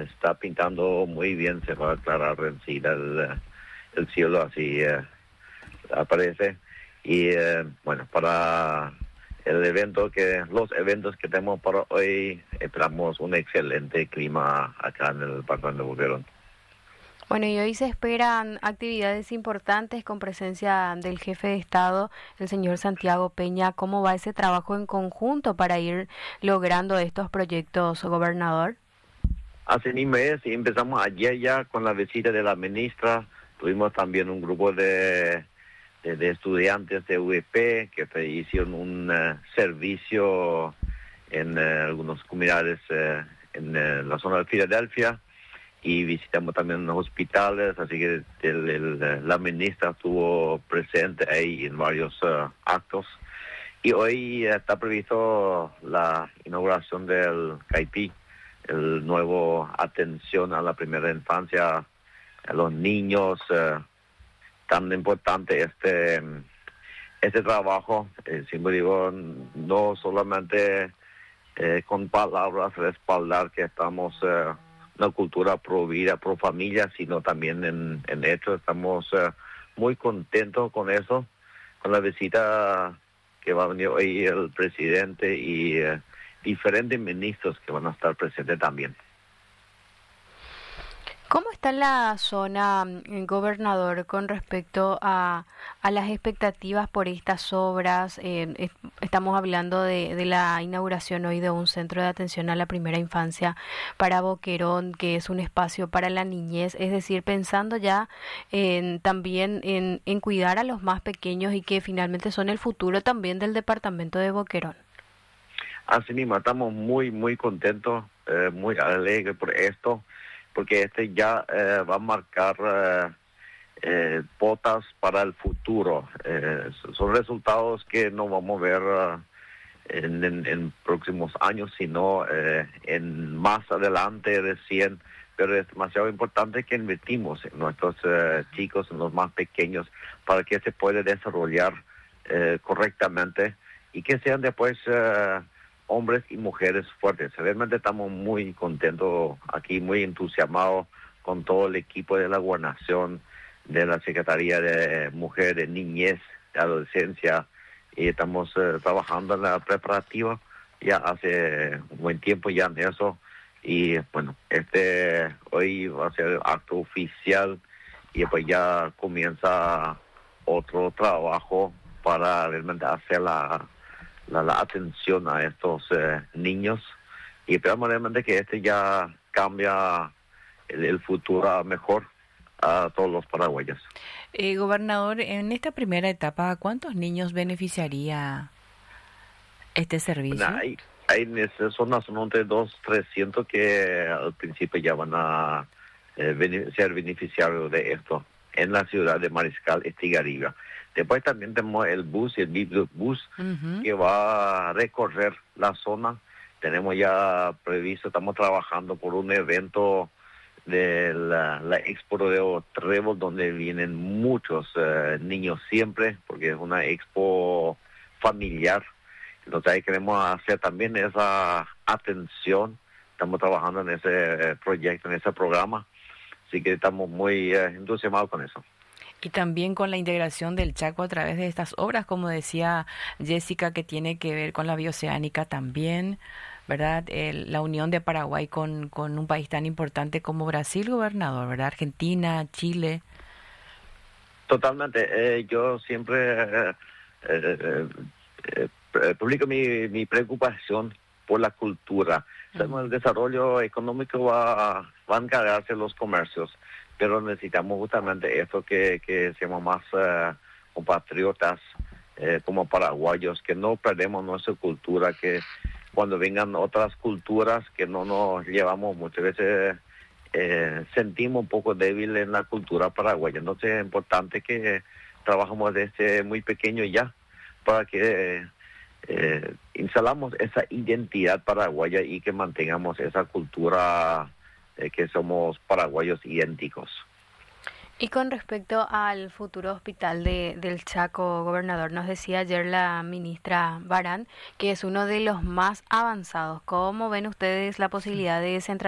está pintando muy bien, se va a aclarar enseguida el cielo, así aparece. Y bueno, para los eventos que tenemos para hoy, esperamos un excelente clima acá en el departamento de Boquerón. Bueno, y hoy se esperan actividades importantes con presencia del jefe de Estado, el señor Santiago Peña. ¿Cómo va ese trabajo en conjunto para ir logrando estos proyectos, gobernador? Hace un mes y empezamos ayer ya con la visita de la ministra. Tuvimos también un grupo de estudiantes de UEP que hicieron un servicio en algunas comunidades en la zona de Filadelfia, y visitamos también los hospitales, así que la ministra estuvo presente ahí en varios actos. Y hoy está previsto la inauguración del CAIPI, el nuevo atención a la primera infancia, a los niños. Tan importante este trabajo, siempre digo, no solamente con palabras respaldar que estamos una cultura pro vida, pro familia, sino también en hecho. Estamos muy contentos con eso, con la visita que va a venir hoy el presidente y diferentes ministros que van a estar presentes también. ¿Cómo está la zona, gobernador, con respecto a las expectativas por estas obras? Estamos hablando de la inauguración hoy de un centro de atención a la primera infancia para Boquerón, que es un espacio para la niñez, es decir, pensando ya también en cuidar a los más pequeños y que finalmente son el futuro también del departamento de Boquerón. Así mismo, estamos muy contentos, muy alegres por esto, porque ya va a marcar pautas para el futuro. Son resultados que no vamos a ver en próximos años, sino en más adelante recién, pero es demasiado importante que invertimos en nuestros chicos, en los más pequeños, para que se pueda desarrollar correctamente y que sean después hombres y mujeres fuertes. Realmente estamos muy contentos aquí, muy entusiasmados con todo el equipo de la gobernación, de la Secretaría de Mujer, de Niñez, de Adolescencia, y estamos trabajando en la preparativa ya hace un buen tiempo ya en eso. Y bueno, hoy va a ser el acto oficial y pues ya comienza otro trabajo para realmente hacer la atención a estos niños, y esperamos realmente que ya cambia el futuro a mejor a todos los paraguayos. Gobernador, en esta primera etapa, ¿cuántos niños beneficiaría este servicio? Bueno, hay en esa zona son entre 200-300 que al principio ya van a ser beneficiarios de esto en la ciudad de Mariscal Estigarribia. Después también tenemos el bus, el bus, que va a recorrer la zona. Tenemos ya previsto, estamos trabajando por un evento de la Expo de Trébol, donde vienen muchos niños siempre, porque es una expo familiar. Entonces ahí queremos hacer también esa atención. Estamos trabajando en ese proyecto, en ese programa. Así que estamos muy entusiasmados con eso. Y también con la integración del Chaco a través de estas obras, como decía Jessica, que tiene que ver con la bioceánica también, ¿verdad? La unión de Paraguay con un país tan importante como Brasil, gobernador, ¿verdad? Argentina, Chile. Totalmente. Yo siempre publico mi preocupación por la cultura. El desarrollo económico va a encargarse los comercios, pero necesitamos justamente esto, que seamos más compatriotas como paraguayos, que no perdemos nuestra cultura, que cuando vengan otras culturas que no nos llevamos muchas veces sentimos un poco débil en la cultura paraguaya. Entonces es importante que trabajemos desde muy pequeño ya para que instalamos esa identidad paraguaya y que mantengamos esa cultura que somos paraguayos idénticos. Y con respecto al futuro hospital del Chaco, gobernador, nos decía ayer la ministra Barán que es uno de los más avanzados. ¿Cómo ven ustedes la posibilidad de descentralización